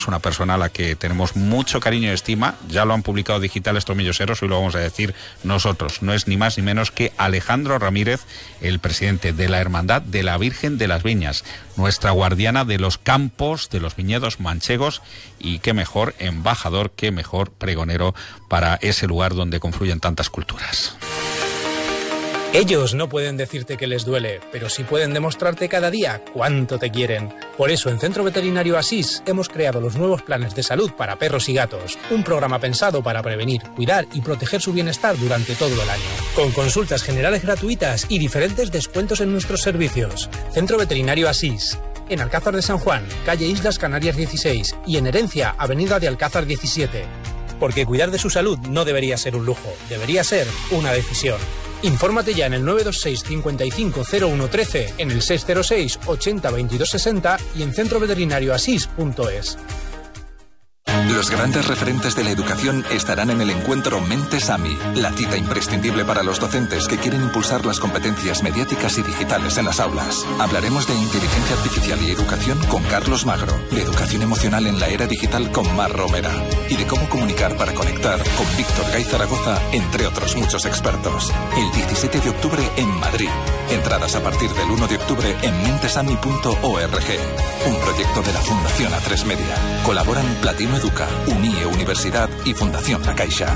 una persona a la que tenemos mucho cariño y estima. Ya lo han publicado Digitales Tomelloseros, hoy lo vamos a decir nosotros. No es ni más ni menos que Alejandro Ramírez, el presidente de la Hermandad de la Virgen de las Viñas, nuestra guardiana de los campos, de los viñedos manchegos, y qué mejor embajador, qué mejor pregonero para ese lugar donde confluyen tantas culturas. Ellos no pueden decirte que les duele, pero sí pueden demostrarte cada día cuánto te quieren. Por eso en Centro Veterinario Asís hemos creado los nuevos planes de salud para perros y gatos. Un programa pensado para prevenir, cuidar y proteger su bienestar durante todo el año. Con consultas generales gratuitas y diferentes descuentos en nuestros servicios. Centro Veterinario Asís. En Alcázar de San Juan, calle Islas Canarias 16 y en Herencia, avenida de Alcázar 17. Porque cuidar de su salud no debería ser un lujo, debería ser una decisión. Infórmate ya en el 926 55 01 13, en el 606 80 22 60 y en centroveterinarioasís.es. Los grandes referentes de la educación estarán en el encuentro Mentes AMI, la cita imprescindible para los docentes que quieren impulsar las competencias mediáticas y digitales en las aulas. Hablaremos de inteligencia artificial y educación con Carlos Magro, de educación emocional en la era digital con Mar Romera y de cómo comunicar para conectar con Víctor Gay Zaragoza, entre otros muchos expertos. El 17 de octubre en Madrid. Entradas a partir del 1 de octubre en mentesami.org. Un proyecto de la Fundación A3 Media. Colaboran Platino Educa, UNIE Universidad y Fundación La Caixa.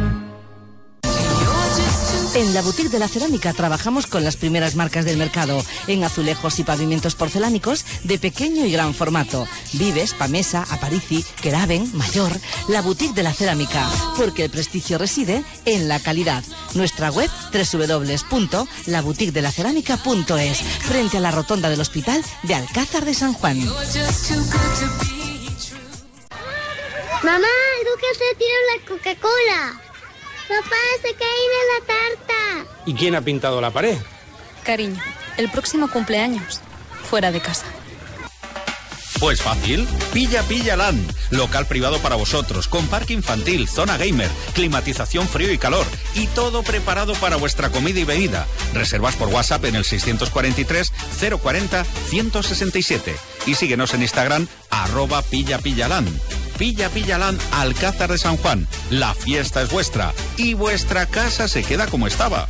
En la Boutique de la Cerámica trabajamos con las primeras marcas del mercado, en azulejos y pavimentos porcelánicos de pequeño y gran formato. Vives, Pamesa, Aparici, Queraben, Mayor. La Boutique de la Cerámica, porque el prestigio reside en la calidad. Nuestra web www.laboutiquedelacerámica.es, frente a la rotonda del Hospital de Alcázar de San Juan. Mamá, Lucas se tiró la Coca-Cola. Papá, se cae en la tarta. ¿Y quién ha pintado la pared? Cariño, el próximo cumpleaños, fuera de casa. Pues fácil, Pilla Land, local privado para vosotros, con parque infantil, zona gamer, climatización frío y calor, y todo preparado para vuestra comida y bebida. Reservas por WhatsApp en el 643 040 167 y síguenos en Instagram @PillaPillaland. Pilla Land, Alcázar de San Juan. La fiesta es vuestra y vuestra casa se queda como estaba.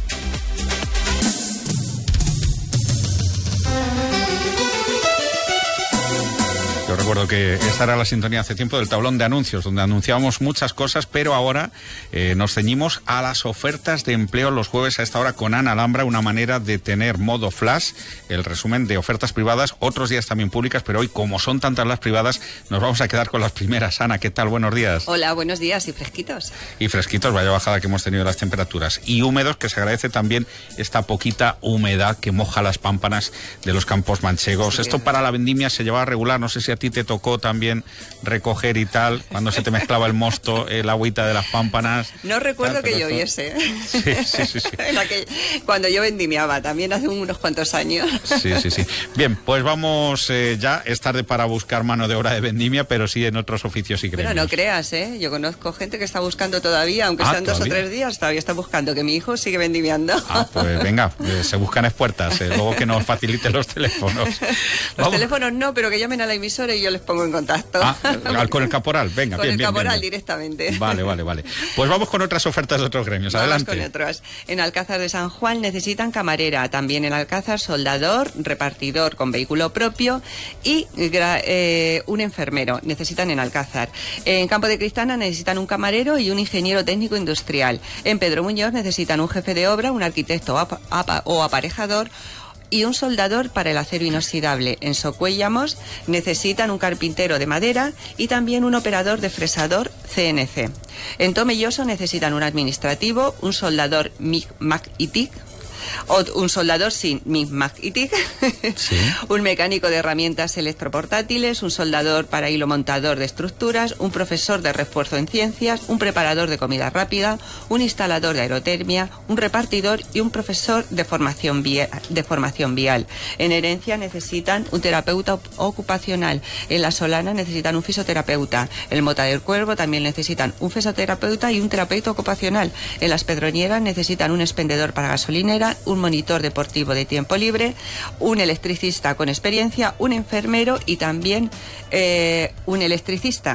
Yo recuerdo que esta era la sintonía hace tiempo del tablón de anuncios, donde anunciábamos muchas cosas, pero ahora nos ceñimos a las ofertas de empleo los jueves a esta hora con Ana Alhambra, una manera de tener modo flash, el resumen de ofertas privadas, otros días también públicas, pero hoy, como son tantas las privadas, nos vamos a quedar con las primeras. Ana, ¿qué tal? Buenos días. Hola, buenos días, y fresquitos. Y fresquitos, vaya bajada que hemos tenido de las temperaturas. Y húmedos, que se agradece también esta poquita humedad que moja las pámpanas de los campos manchegos. Sí, esto para la vendimia se llevaba regular, no sé si a ti te tocó también recoger y tal, cuando se te mezclaba el mosto, el agüita de las pámpanas. No recuerdo que lloviese. Sí. Cuando yo vendimiaba, también hace unos cuantos años. Sí. Bien, pues vamos ya, es tarde para buscar mano de obra de vendimia, pero sí en otros oficios y gremios. Pero no creas, yo conozco gente que está buscando todavía, aunque sean ¿todavía? 2 o 3 días, todavía está buscando, que mi hijo sigue vendimiando. Pues venga, se buscan expuertas, luego que nos faciliten los teléfonos. Los teléfonos no, pero que llamen a la emisora y yo les pongo en contacto. Con el caporal, venga, con bien. Con el caporal directamente. Vale. Pues vamos con otras ofertas de otros gremios, adelante. Vamos con otras. En Alcázar de San Juan necesitan camarera, también en Alcázar soldador, repartidor con vehículo propio y un enfermero, necesitan en Alcázar. En Campo de Cristana necesitan un camarero y un ingeniero técnico industrial. En Pedro Muñoz necesitan un jefe de obra, un arquitecto o aparejador y un soldador para el acero inoxidable. En Socuéllamos necesitan un carpintero de madera y también un operador de fresador CNC. En Tomelloso necesitan un administrativo, un soldador MIG, MAC y TIC, o un soldador sin MIG, MAC y TIC, sí. Un mecánico de herramientas electroportátiles, un soldador para hilo montador de estructuras, un profesor de refuerzo en ciencias, un preparador de comida rápida, un instalador de aerotermia, un repartidor y un profesor de formación vial. En Herencia necesitan un terapeuta ocupacional. En La Solana necesitan un fisioterapeuta. En Mota del Cuervo también necesitan un fisioterapeuta y un terapeuta ocupacional. En Las Pedroñeras necesitan un expendedor para gasolinera ciclista, un monitor deportivo de tiempo libre, un electricista con experiencia, un enfermero y también un electricista.